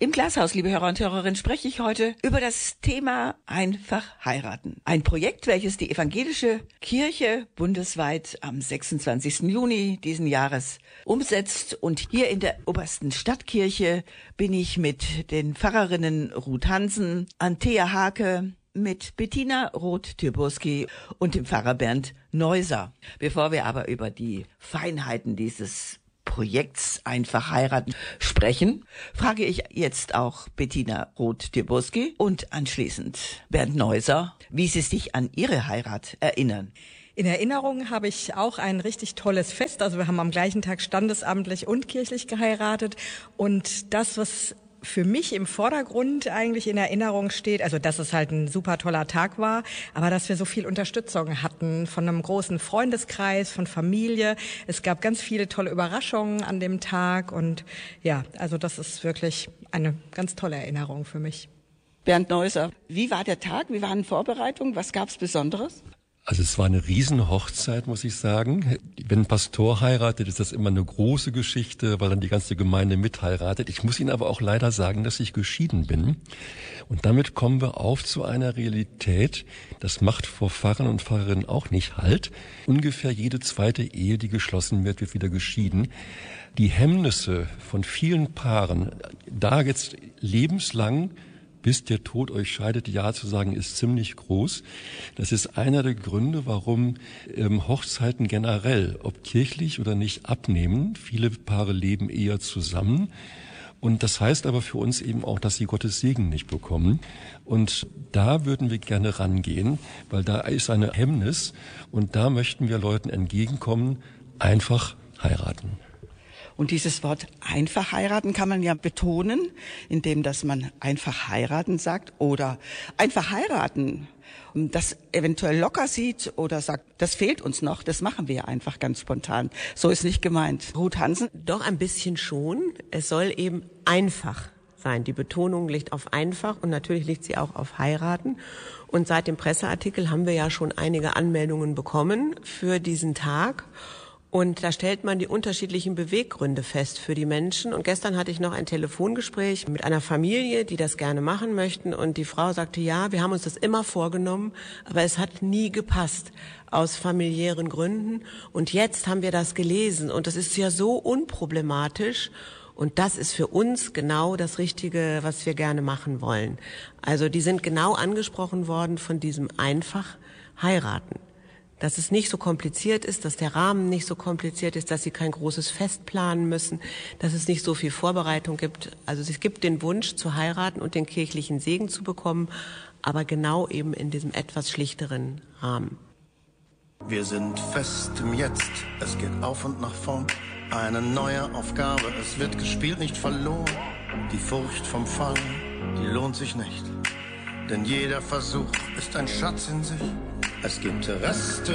Im Glashaus, liebe Hörer und Hörerinnen, spreche ich heute über das Thema einfach heiraten. Ein Projekt, welches die evangelische Kirche bundesweit am 26. Juni diesen Jahres umsetzt. Und hier in der obersten Stadtkirche bin ich mit den Pfarrerinnen Ruth Hansen, Anthea Hake, mit Bettina Roth-Tyrburski und dem Pfarrer Bernd Neuser. Bevor wir aber über die Feinheiten dieses Projekts Einfach heiraten sprechen, frage ich jetzt auch Bettina Roth-Tyrburski und anschließend Bernd Neuser, wie sie sich an ihre Heirat erinnern. In Erinnerung habe ich auch ein richtig tolles Fest. Also wir haben am gleichen Tag standesamtlich und kirchlich geheiratet. Und das, was für mich im Vordergrund eigentlich in Erinnerung steht, also dass es halt ein super toller Tag war, aber dass wir so viel Unterstützung hatten von einem großen Freundeskreis, von Familie. Es gab ganz viele tolle Überraschungen an dem Tag und ja, also das ist wirklich eine ganz tolle Erinnerung für mich. Bernd Neuser, wie war der Tag? Wie waren Vorbereitungen? Was gab's Besonderes? Also es war eine Riesenhochzeit, muss ich sagen. Wenn ein Pastor heiratet, ist das immer eine große Geschichte, weil dann die ganze Gemeinde mitheiratet. Ich muss Ihnen aber auch leider sagen, dass ich geschieden bin. Und damit kommen wir auf zu einer Realität, das macht vor Pfarrern und Pfarrerinnen auch nicht Halt. Ungefähr jede zweite Ehe, die geschlossen wird wieder geschieden. Die Hemmnisse von vielen Paaren, da jetzt lebenslang bis der Tod euch scheidet, Ja zu sagen, ist ziemlich groß. Das ist einer der Gründe, warum Hochzeiten generell, ob kirchlich oder nicht, abnehmen. Viele Paare leben eher zusammen. Und das heißt aber für uns eben auch, dass sie Gottes Segen nicht bekommen. Und da würden wir gerne rangehen, weil da ist eine Hemmnis. Und da möchten wir Leuten entgegenkommen, einfach heiraten. Und dieses Wort einfach heiraten kann man ja betonen, indem dass man einfach heiraten sagt oder einfach heiraten, das eventuell locker sieht oder sagt, das fehlt uns noch, das machen wir einfach ganz spontan. So ist nicht gemeint. Ruth Hansen? Doch ein bisschen schon. Es soll eben einfach sein. Die Betonung liegt auf einfach und natürlich liegt sie auch auf heiraten. Und seit dem Presseartikel haben wir ja schon einige Anmeldungen bekommen für diesen Tag. Und da stellt man die unterschiedlichen Beweggründe fest für die Menschen. Und gestern hatte ich noch ein Telefongespräch mit einer Familie, die das gerne machen möchten. Und die Frau sagte, ja, wir haben uns das immer vorgenommen, aber es hat nie gepasst aus familiären Gründen. Und jetzt haben wir das gelesen und das ist ja so unproblematisch. Und das ist für uns genau das Richtige, was wir gerne machen wollen. Also die sind genau angesprochen worden von diesem einfach heiraten. Dass es nicht so kompliziert ist, dass der Rahmen nicht so kompliziert ist, dass sie kein großes Fest planen müssen, dass es nicht so viel Vorbereitung gibt. Also es gibt den Wunsch zu heiraten und den kirchlichen Segen zu bekommen, aber genau eben in diesem etwas schlichteren Rahmen. Wir sind fest im Jetzt, es geht auf und nach vorn. Eine neue Aufgabe, es wird gespielt, nicht verloren. Die Furcht vom Fallen, die lohnt sich nicht. Denn jeder Versuch ist ein Schatz in sich. Es gibt Reste